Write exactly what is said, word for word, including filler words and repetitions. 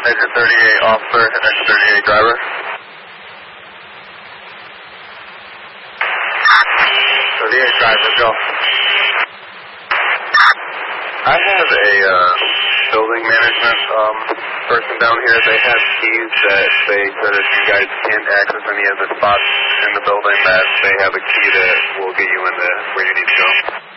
Exit thirty-eight officer and exit thirty-eight driver. thirty-eight driver, go. I have a uh, building management um, person down here. They have keys that they said if you guys can't access any of the spots in the building that they have a key that will get you into where you need to go.